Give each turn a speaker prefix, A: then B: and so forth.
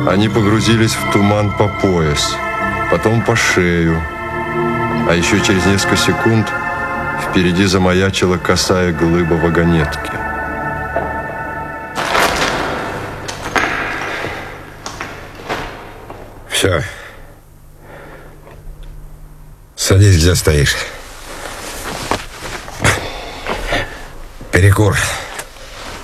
A: Они погрузились в туман по пояс, потом по шею, а еще через несколько секунд впереди замаячила косая глыба вагонетки.
B: Все. Садись, где стоишь. Перекур.